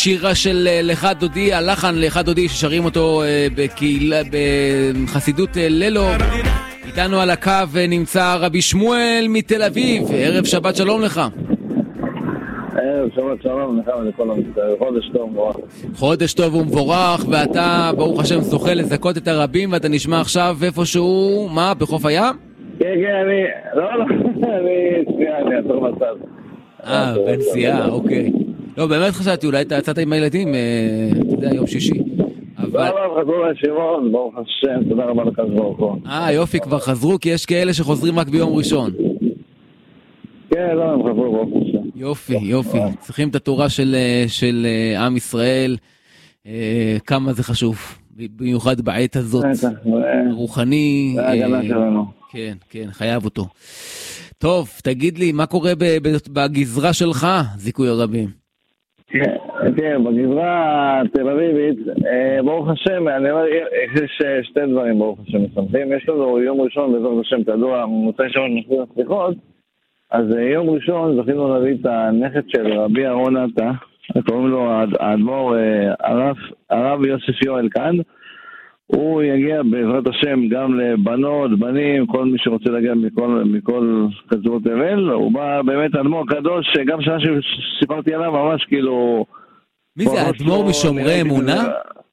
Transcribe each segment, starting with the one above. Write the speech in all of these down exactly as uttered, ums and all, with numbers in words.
שירה של לך דודי, הלחן לך דודי ששרים אותו בקהילה, בחסידות לילו. איתנו על הקו נמצא רבי שמואל מתל אביב. ערב שבת שלום לך. ערב שבת שלום לך ולכל המסתר. חודש טוב ומבורך. חודש טוב ומבורך, ואתה ברוך השם זוכה לזכות את הרבים, ואתה נשמע עכשיו איפשהו, מה, בחוף הים? כן, כן, אני, לא, לא, אני צפייה, אני אעצור מצב. אה, בנסיעה, אוקיי. לא, באמת חשבתי, אולי אתה יצאת עם הילדים, אתה יודע, יום שישי. אבל... לא, חזרו לישיבות, ברוך השם, תודה רבה לקדוש ברוך הוא. אה, יופי, כבר חזרו, כי יש כאלה שחוזרים רק ביום ראשון. כן, לא, הם חזרו ברוך השם. יופי, יופי. צריכים את התורה של, של עם ישראל, כמה זה חשוב, במיוחד בעת הזאת. רוחני. זה הגנה שלנו. כן, כן, חייב אותו. טוב, תגיד לי, מה קורה בגזרה שלך, זיכוי הרבים? כן, בגזרה התל אביבית, ברוך השם, אני אומר, יש שתי דברים ברוך השם משמחים. יש לנו יום ראשון, בעזרת השם, תדוע, מוצאי שבת נחזיר הסליחות, אז יום ראשון זכינו להביא את הנכד של רבי אהרון עטה, קוראים לו האדמו"ר הרב יוסף יואל כאן. הוא יגיע בעזרת השם גם לבנות, בנים, כל מי שרוצה להגיע מכל, מכל קצוות תבל. הוא בא באמת אדמו"ר קדוש, גם שעה שסיפרתי עליו ממש כאילו... מי זה, אדמו"ר משומרי אמונה?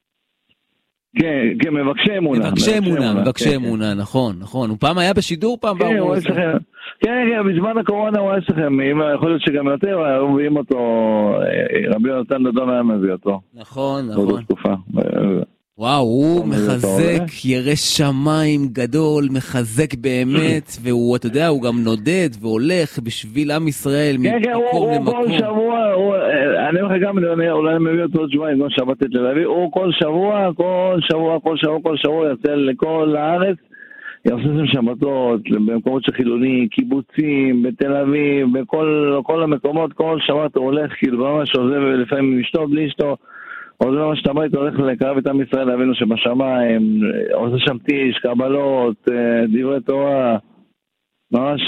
כן, כן, מבקשי אמונה. מבקשי אמונה, מבקשי אמונה, נכון, נכון. הוא פעם היה בשידור פעם? כן, הוא היה שכם. כן, כן, בזמן הקורונה הוא היה שכם. יכול להיות שגם יותר, היו מביאים אותו, רבי יונתן דדון היה מביא אותו. נכון, נכון. בתקופה. וואו, הוא מחזק, ירא שמיים גדול, מחזק באמת, והוא, אתה יודע, הוא גם נודד והולך בשביל עם ישראל ממקום למקום. הוא כל שבוע, אני אומר לך גם, אולי אני מביא אותו עוד שבוע, כמו שבת את תל אביב, הוא כל שבוע, כל שבוע, כל שבוע, כל שבוע יוצא לכל הארץ, יעשה שם שבתות, במקומות של חילוני, קיבוצים, בתל אביב, בכל המקומות, כל שבת הוא הולך, כאילו, ממש עוזב לפעמים אשתו, בלי אשתו, עוד לא ממש תמיד הולך לקרב את עם ישראל, להבינו שבשמיים, עושה שם טיש, קבלות, דברי תורה, ממש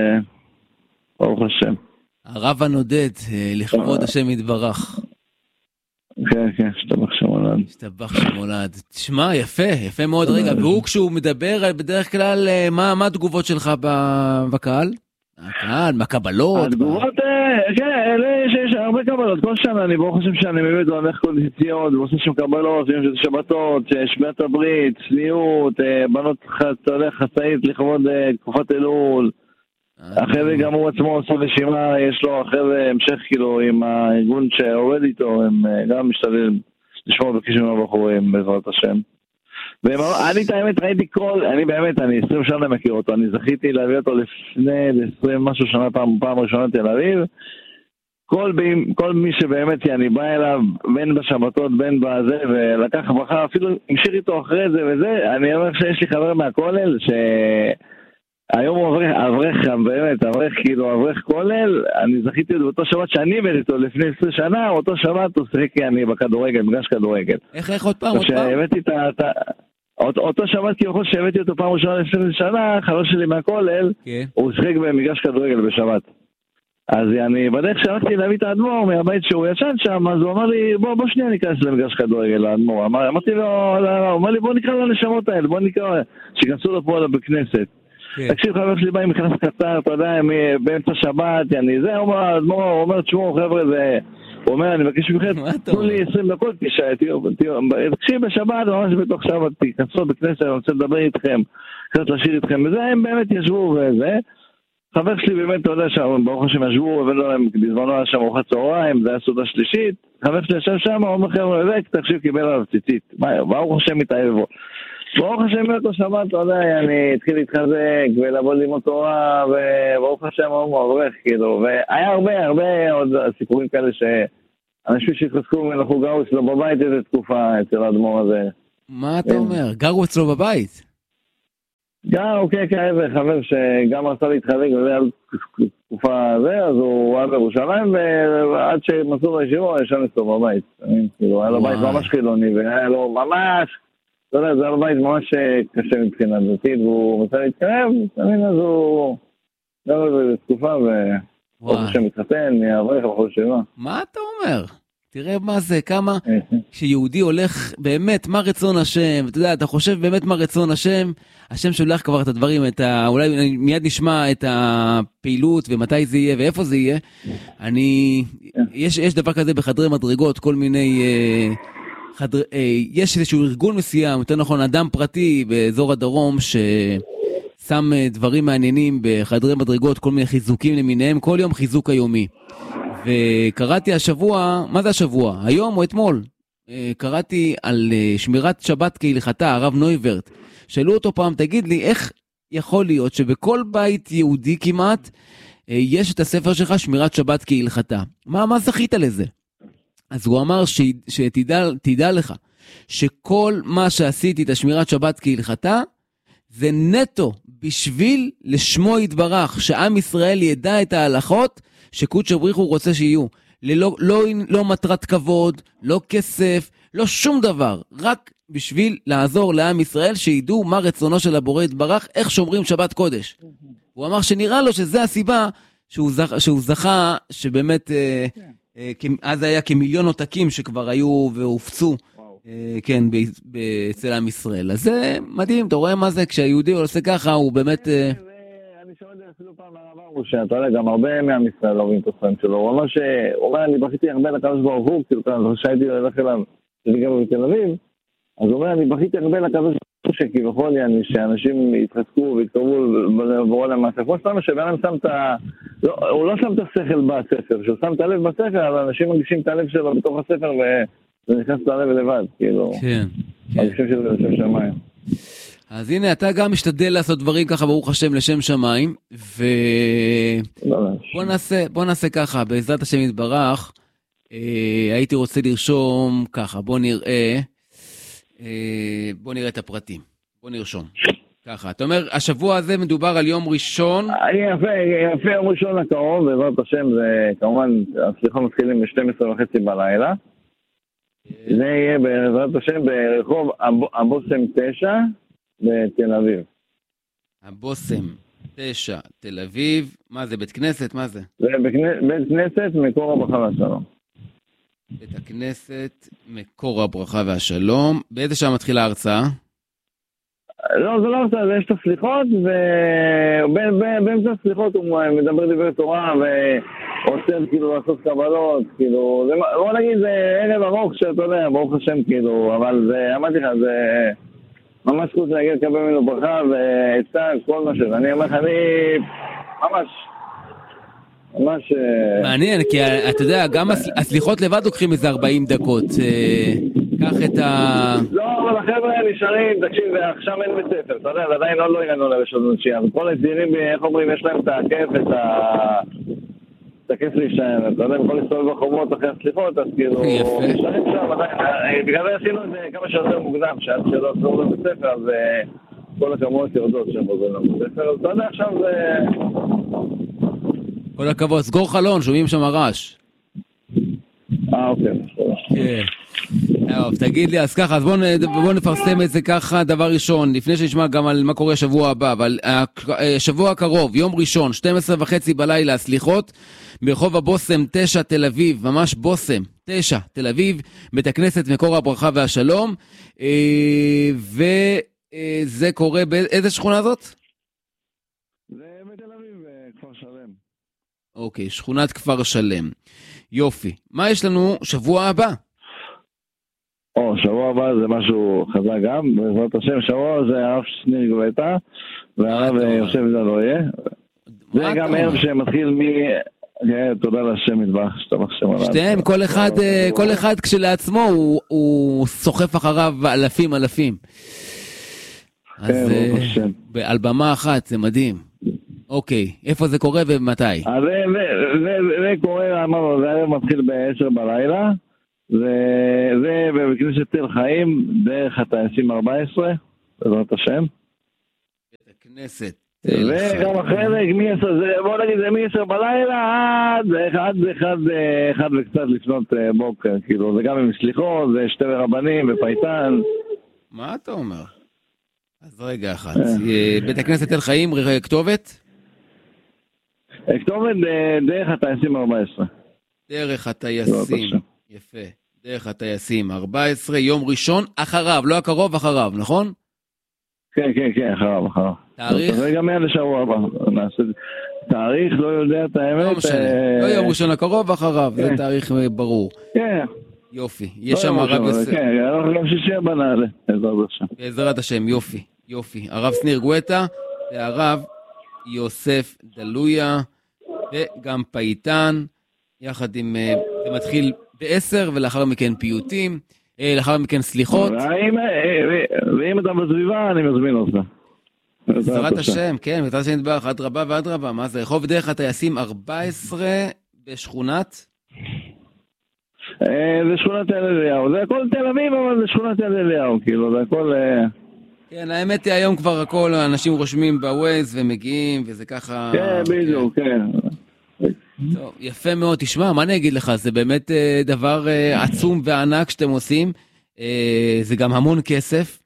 ברוך השם. הרב הנודד, לכבוד השם יתברך. כן, כן, השתבח שמולד. השתבח שמולד. תשמע, יפה, יפה מאוד. רגע, והוא כשהוא מדבר, בדרך כלל, מה התגובות שלך בקהל? הקהל, מהקבלות? התגובות, כן, יש הרבה קבלות. כל שנה אני ברוך השם שאני מביא את הולך כל ציון, ועושה שם קבלות, יש שבתות, שמיעת הברית, צניעות, בנות חצאית לכבוד תקופת אלול. אחרי זה גם הוא עצמו עושה רשימה, יש לו אחרי זה המשך כאילו עם הארגון שעובד איתו, הם גם משתדלים לשמור בקשר עם הבחורים בעזרת השם. ואני את האמת ראיתי כל, אני באמת, אני עשרים שנה מכיר אותו, אני זכיתי להביא אותו לפני עשרים משהו שנה, פעם, פעם ראשונה תל אביב. כל, כל מי שבאמת אני בא אליו בין בשבתות בין בזה ולקח ברכה, אפילו המשיך איתו אחרי זה וזה. אני אומר שיש לי חבר מהכולל שהיום הוא אברך, אברך באמת, אברך כאילו אברך כולל. אני זכיתי אותו באותו שבת שאני הבאתי אותו לפני עשרים שנה, אותו שבת הוא שיחק אני בכדורגל, מגרש כדורגל. איך איך עוד פעם עוד פעם? שהבאתי את ה... אותו שבת כאילו שהבאתי אותו פעם ראשונה לפני שנה, חבר שלי מהכולל, הוא שיחק במגרש כדורגל בשבת. אז אני בדרך שהלכתי להביא את האדמו"ר מהבית שהוא ישן שם, אז הוא אמר לי, בוא, בוא שנייה ניכנס למגרש כדורגל לאדמו"ר. אמר, אמרתי לו, הוא אמר לי, בוא נקרא לנשמות האלה, בוא נקרא, שיכנסו לו פה בכנסת. תקשיב, חבר שלי בא עם מכנס קצר, אתה יודע, באמצע שבת, אני זה, הוא אומר, תשמעו, חבר'ה, זה... הוא אומר, אני מבקש מכם, תנו לי עשרים דקות, תקשיב בשבת, ממש בתוך שבת, תיכנסו בכנסת, אני רוצה לדבר איתכם, קצת לשיר איתכם, וזה, הם באמת ישבו וזה. חבר שלי באמת, אתה יודע, ברוך השם ישבו, הבאנו להם, בזמנו היה שם ארוחת צהריים, זה היה סעודה שלישית, חבר שלי ישב שם, הוא אומר, חבר'ה, זה, תקשיב, קיבל עליו ציצית, ברוך השם מתאהב בו. ברוך השם מאותו שבת, אתה יודע, אני התחיל להתחזק ולעבוד לימוד תורה, וברוך השם הוא מברך, כאילו, והיה הרבה, הרבה עוד סיפורים כאלה שאנשים שהתחזקו ממנו גרו אצלו בבית איזה תקופה אצל האדמו"ר הזה. מה אתה אומר? גרו אצלו בבית? גר, אוקיי, כאיזה חבר שגם רצה להתחזק, וזה היה תקופה הזה, אז הוא היה בירושלים, ועד שמצאו בישיבה, ישן אצלו בבית. כאילו, היה לו בית ממש חילוני, והיה לו ממש... אתה יודע, זה היה בבית ממש קשה מבחינה דתית, והוא רוצה להתקרב, תמיד אז הוא גר בתקופה, והוא חושב מתחתן, מהאברך, בחור שבע. מה אתה אומר? תראה מה זה, כמה, כשיהודי הולך באמת, מה רצון השם, אתה יודע, אתה חושב באמת מה רצון השם, השם שולח כבר את הדברים, את ה... אולי מיד נשמע את הפעילות, ומתי זה יהיה, ואיפה זה יהיה. אני, יש, יש דבר כזה בחדרי מדרגות, כל מיני, חדר, יש איזשהו ארגון מסוים, יותר נכון, אדם פרטי באזור הדרום, ששם דברים מעניינים בחדרי מדרגות, כל מיני חיזוקים למיניהם, כל יום חיזוק היומי. וקראתי השבוע, מה זה השבוע? היום או אתמול? קראתי על שמירת שבת כהלכתה, הרב נויברט. שאלו אותו פעם, תגיד לי, איך יכול להיות שבכל בית יהודי כמעט, יש את הספר שלך, שמירת שבת כהלכתה? מה, מה זכית לזה? אז הוא אמר ש, שתדע, תדע לך, שכל מה שעשיתי את השמירת שבת כהלכתה, זה נטו בשביל לשמו יתברך, שעם ישראל ידע את ההלכות, שקודש בריך הוא רוצה שיהיו. ללא, לא, לא מטרת כבוד, לא כסף, לא שום דבר. רק בשביל לעזור לעם ישראל שידעו מה רצונו של הבורא יתברך, איך שומרים שבת קודש. הוא אמר שנראה לו שזה הסיבה שהוא זכה, שהוא זכה שבאמת, אה, אה, אז היה כמיליון עותקים שכבר היו והופצו, אה, כן, אצל עם ישראל. אז זה מדהים, אתה רואה מה זה, כשהיהודי עושה ככה, הוא באמת... אה, שמעתי אפילו פעם מהרב ארוש, שאתה יודע, גם הרבה מעם ישראל לא רואים את הספרים שלו. הוא אמר שהוא אומר, אני בכיתי הרבה לקדוש ברוך הוא, כאילו, כשהייתי ללך אליו, שאני גר בתל אביב, אז הוא אומר, אני בכיתי הרבה לקדוש ברוך הוא, שכביכול יעני, שאנשים יתחזקו ויתקרבו לבורא למעשה. כמו שאתה אומר, שבאדם שם את ה... הוא לא שם את השכל בספר, שהוא שם את הלב בספר, אבל אנשים מרגישים את הלב שלו בתוך הספר, וזה נכנס את הלב לבד, כאילו. כן. מרגישים שזה לשם שמיים. אז הנה, אתה גם משתדל לעשות דברים ככה, ברוך השם, לשם שמיים, ובוא נעשה, בוא נעשה ככה, בעזרת השם יתברך, אה, הייתי רוצה לרשום ככה, בוא נראה, אה, בוא נראה את הפרטים, בוא נרשום, ככה, אתה אומר, השבוע הזה מדובר על יום ראשון? יפה, יפה, יום ראשון הקרוב, בעזרת השם, זה כמובן, הסליחה מתחילים ב-שתים עשרה וחצי בלילה, זה יהיה בעזרת השם ברחוב הבוסם תשע, בתל אביב. הבוסם, תשע, תל אביב. מה זה, בית כנסת? מה זה? זה בית כנסת, מקור הברכה והשלום. בית הכנסת, מקור הברכה והשלום. באיזה שעה מתחילה ההרצאה? לא, זה לא הרצאה, זה יש את הסליחות, ובאמצע הסליחות הוא מדבר דברי תורה, ועוצר כאילו לעשות קבלות, כאילו, בוא נגיד, זה ערב ארוך שאתה יודע, ברוך השם, כאילו, אבל זה, אמרתי לך, זה... ממש חוץ להגיע לקבל ממנו ברכה ועצה, כל מה שזה. אני אומר לך, אני ממש, ממש... מעניין, כי אתה יודע, גם הסליחות לבד לוקחים איזה ארבעים דקות. קח את ה... לא, אבל החבר'ה נשארים, תקשיב, עכשיו אין בית ספר, אתה יודע, עדיין לא הגענו לרשות נשייה. כל הצעירים, איך אומרים, יש להם את הכיף, את ה... את הכיף להישאר, אתה יודע, יכול להסתובב בחומות אחרי הסליחות, אז כאילו, נשארים שם, בגלל זה עשינו את זה כמה שיותר מוקדם, שעד שלא עשור לבית ספר, אז כל הכמות יורדות שם עוזרים לבית ספר, אז אתה יודע, עכשיו זה... כל הכבוד, סגור חלון, שומעים שם הרעש. אה, אוקיי. כן. טוב, תגיד לי, אז ככה, אז בואו נפרסם את זה ככה, דבר ראשון, לפני שנשמע גם על מה קורה שבוע הבא, אבל שבוע הקרוב, יום ראשון, שתים עשרה וחצי בלילה, סליחות, ברחוב הבוסם תשע תל אביב, ממש בוסם תשע תל אביב, בית הכנסת מקור הברכה והשלום, וזה קורה באיזה שכונה זאת? זה בתל אביב, כפר שלם. אוקיי, שכונת כפר שלם. יופי. מה יש לנו שבוע הבא? או, שבוע הבא זה משהו חזק גם, בעזרת השם, שבוע זה הרב שניר גואטה, והרב יושב זה לא יהיה. זה גם ערב שמתחיל מ... תודה לשם יתברך, שאתה מחשב עליו. שתיהם, כל אחד, כל אחד כשלעצמו הוא סוחף אחריו אלפים אלפים. אז על במה אחת, זה מדהים. אוקיי, איפה זה קורה ומתי? זה קורה, אמרנו, זה ערב מתחיל ב-עשר בלילה, זה בכנסת תל חיים, דרך הטייסים ארבע עשרה, בעזרת השם. בכנסת. וגם אחרי זה, בוא נגיד, זה מ-עשר בלילה עד אחד, אחד, אחד וקצת לפנות בוקר, כאילו, זה גם עם סליחות, זה שתי רבנים ופייטן. מה אתה אומר? אז רגע אחד, בית הכנסת תל חיים, כתובת? כתובת דרך הטייסים ארבע עשרה. דרך הטייסים יפה. דרך הטייסים, ארבע עשרה, יום ראשון, אחריו, לא הקרוב, אחריו, נכון? כן, כן, כן, אחריו, אחריו. תאריך? זה גם היה לשבוע הבא. תאריך, לא יודע את האמת. לא משנה, לא יום ראשון הקרוב, אחריו, זה תאריך ברור. כן. יופי, יש שם הרב יוסף. כן, אנחנו גם שישי בנעלה, בעזרת השם. בעזרת השם, יופי, יופי. הרב שניר גואטה, והרב יוסף דלויה, וגם פייטן, יחד עם, זה מתחיל בעשר, ולאחר מכן פיוטים, לאחר מכן סליחות. ואם אתה בסביבה, אני מזמין אותך. בעזרת השם, כן, בעזרת השם נדבך, עד רבה ועד רבה. מה זה? רחוב דרך הטייסים ארבע עשרה בשכונת? זה שכונת תל אליהו. זה הכל תל אביב, אבל זה שכונת תל אליהו, כאילו, זה הכל... כן, האמת היא, היום כבר הכל, אנשים רושמים בווייז ומגיעים, וזה ככה... כן, בדיוק, כן. טוב, יפה מאוד. תשמע, מה אני אגיד לך? זה באמת דבר עצום וענק שאתם עושים. זה גם המון כסף.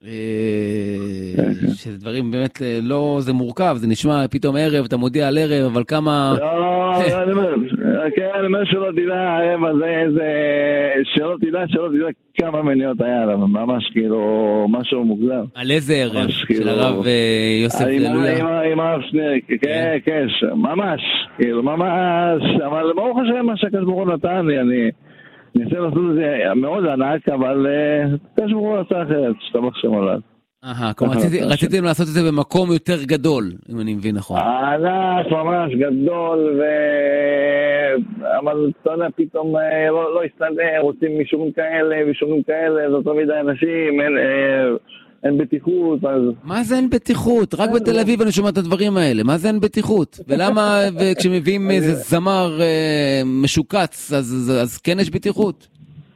שזה דברים באמת לא, זה מורכב, זה נשמע פתאום ערב, אתה מודיע על ערב, אבל כמה... לא, אני אומר, כן, אני אומר שלא תדע, הערב הזה, איזה... שלא תדע, שלא תדע כמה מניות היה עליו, ממש כאילו, משהו מוגזם. על איזה ערב? של הרב יוסף דלויה? עם הרב שניר, כן, כן, ממש, כאילו, ממש, אבל ברוך השם מה שהקדוש ברוך הוא נתן לי, אני... ניסה לעשות את זה מאוד ענק, אבל תשמעו לעשות אחרת, שתבח שמולד. אהה, כלומר רציתם לעשות את זה במקום יותר גדול, אם אני מבין נכון. ענק, ממש גדול, אבל אתה יודע, פתאום לא הסתדר, רוצים מישורים כאלה, מישורים כאלה, זאת תמיד האנשים, אין בטיחות, אז... מה זה אין בטיחות? רק בתל אביב אני שומע את הדברים האלה, מה זה אין בטיחות? ולמה, וכשמביאים איזה זמר משוקץ, אז כן יש בטיחות?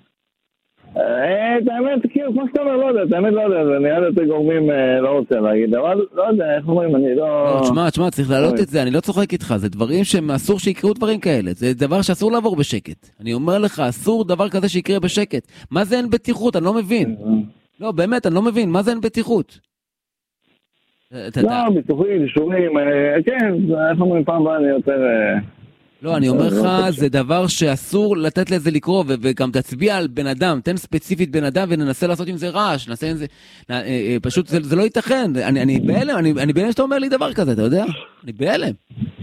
את האמת, כאילו, כמו שאתה אומר, לא יודע, את האמת לא יודע, זה נראה לי גורמים, לא רוצה להגיד, אבל לא יודע, איך אומרים, אני לא... תשמע, תשמע, צריך להעלות את זה, אני לא צוחק איתך, זה דברים שאסור שיקראו דברים כאלה, זה דבר שאסור לעבור בשקט. אני אומר לך, אסור דבר כזה שיקרה בשקט. מה זה אין בטיחות? אני לא מבין. לא, באמת, אני לא מבין, מה זה אין בטיחות? לא, בטוחים, אישורים, כן, איך אומרים פעם הבאה אני יותר... לא, אני אומר לך, זה דבר שאסור לתת לזה לקרוא, וגם תצביע על בן אדם, תן ספציפית בן אדם, וננסה לעשות עם זה רעש, ננסה עם זה... פשוט, זה לא ייתכן, אני בהלם, אני בהלם שאתה אומר לי דבר כזה, אתה יודע? אני בהלם.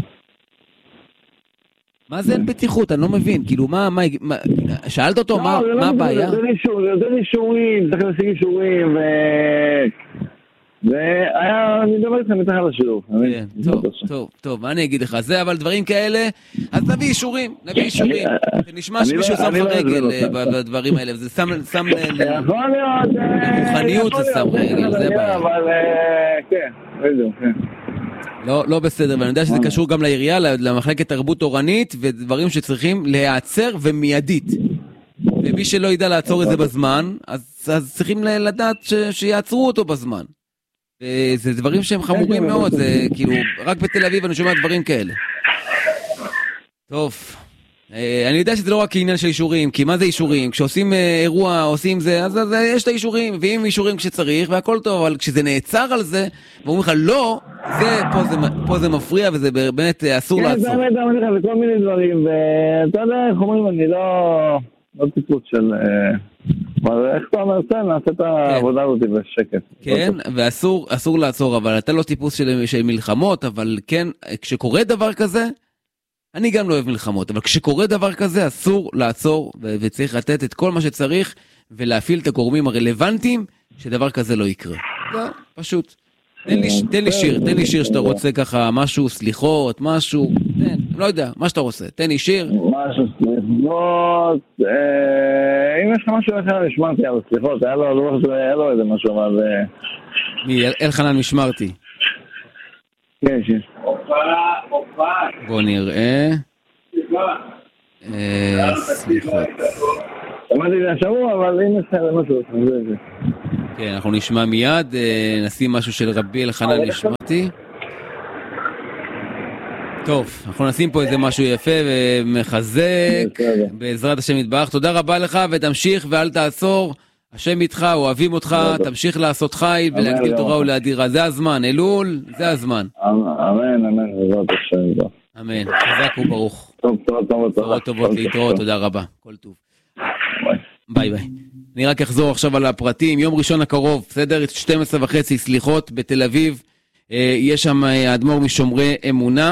מה זה אין בטיחות? אני לא מבין, כאילו, מה, מה, שאלת אותו, מה הבעיה? זה אישורים, צריך להשיג אישורים, ו... והיה, אני מדבר איתכם מתחת לשיעור. כן, טוב, טוב, טוב, מה אני אגיד לך? זה, אבל דברים כאלה, אז נביא אישורים, נביא אישורים. נשמע שמישהו שם לך רגל בדברים האלה, וזה שם, שם למוכניות, זה שם רגל, זה בעיה. אבל, כן, בדיוק, כן. לא, לא בסדר, ואני יודע שזה קשור גם לעירייה, למחלקת תרבות תורנית, ודברים שצריכים להיעצר ומיידית. ומי שלא ידע לעצור את זה בזמן, אז, אז צריכים לדעת ש, שיעצרו אותו בזמן. זה דברים שהם חמורים מאוד, זה כאילו, רק בתל אביב אני שומע דברים כאלה. טוב, אני יודע שזה לא רק עניין של אישורים, כי מה זה אישורים? כשעושים אירוע, עושים זה, אז, אז יש את האישורים, מביאים אישורים כשצריך, והכל טוב, אבל כשזה נעצר על זה, ואומרים לך, לא, זה, פה זה, פה זה מפריע, וזה באמת אסור לעצור. כן, באמת, אני אומר לך, וכל מיני דברים, ואתה יודע, איך אומרים, אני לא... לא טיפוס של... אבל איך אתה אומר, תן, נעשה את העבודה הזאת בשקט. כן, ואסור אסור לעצור, אבל אתה לא טיפוס של מלחמות, אבל כן, כשקורה דבר כזה, אני גם לא אוהב מלחמות, אבל כשקורה דבר כזה, אסור לעצור, וצריך לתת את כל מה שצריך, ולהפעיל את הגורמים הרלוונטיים, שדבר כזה לא יקרה. לא, פשוט. תן לי, תן לי שיר, תן לי שיר שאתה רוצה ככה, משהו, סליחות, משהו, תן, לא יודע, מה שאתה רוצה, תן לי שיר. משהו, סליחות, אם יש לך משהו אחר, נשמרתי על סליחות, היה לו איזה משהו, אבל... מי, אלחנן משמרתי? כן, שיש. בוא נראה. סליחות. אמרתי לי השבוע, אבל אם יש לך משהו, זה זה. כן, אנחנו נשמע מיד, נשים משהו של רבי אלחנן משמרתי. טוב, אנחנו נשים פה איזה משהו יפה ומחזק, בעזרת השם יתברך. תודה רבה לך ותמשיך ואל תעצור, השם איתך, אוהבים אותך, תמשיך לעשות חי ולהגדיל תורה ולהדירה. זה הזמן, אלול, זה הזמן. אמן, אמן, בעזרת השם. אמן, חזק וברוך. טוב, טוב, טוב. בשורות טובות להתראות, תודה רבה, כל טוב. ביי ביי. אני רק אחזור עכשיו על הפרטים. יום ראשון הקרוב, בסדר? שתים עשרה וחצי סליחות בתל אביב. יש שם האדמו"ר משומרי אמונה.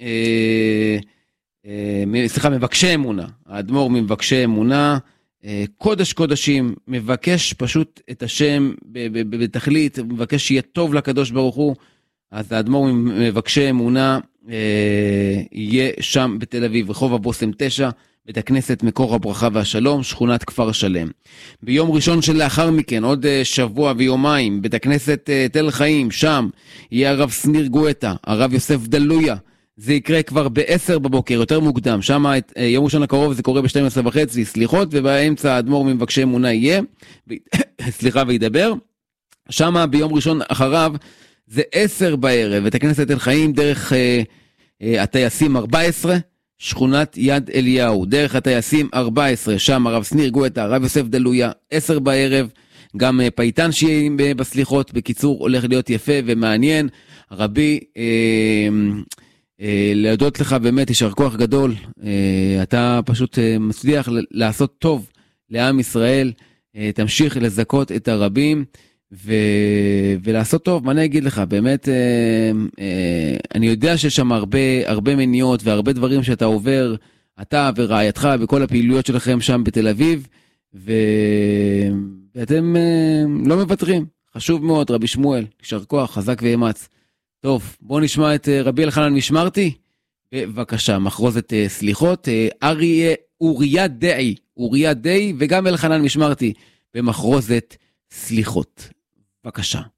סליחה, מבקשי אמונה. האדמו"ר מבקשי אמונה. קודש קודשים, מבקש פשוט את השם בתכלית, מבקש שיהיה טוב לקדוש ברוך הוא. אז האדמו"ר מבקשי אמונה יהיה שם בתל אביב, רחוב הבוסם תשע, בית הכנסת מקור הברכה והשלום, שכונת כפר שלם. ביום ראשון שלאחר מכן, עוד שבוע ויומיים, בית הכנסת תל חיים, שם יהיה הרב סניר גואטה, הרב יוסף דלויה. זה יקרה כבר ב-עשר בבוקר, יותר מוקדם. שם יום ראשון הקרוב זה קורה ב-שתים עשרה וחצי, סליחות, ובאמצע האדמו"ר ממבקשי אמונה יהיה, סליחה וידבר. שם ביום ראשון אחריו זה עשר בערב, בית הכנסת תל חיים, דרך אה, אה, הטייסים ארבע עשרה, שכונת יד אליהו, דרך הטייסים ארבע עשרה, שם הרב סניר גואטה, הרב יוסף דלויה, עשר בערב, גם אה, פייטן שיהיה בסליחות. בקיצור, הולך להיות יפה ומעניין. רבי, אה, אה, להודות לך באמת, יישר כוח גדול, אה, אתה פשוט אה, מצליח לעשות טוב לעם ישראל, אה, תמשיך לזכות את הרבים, ו... ולעשות טוב. מה אני אגיד לך, באמת, אה, אה, אני יודע שיש שם הרבה, הרבה מניעות והרבה דברים שאתה עובר, אתה ורעייתך וכל הפעילויות שלכם שם בתל אביב, ו... ואתם אה, לא מוותרים. חשוב מאוד, רבי שמואל, יישר כוח, חזק ואמץ. טוב, בוא נשמע את אה, רבי אלחנן משמרתי, בבקשה, מחרוזת אה, סליחות, אה, אריה, אוריה דעי, אוריה דעי, וגם אלחנן משמרתי, במחרוזת סליחות. בבקשה.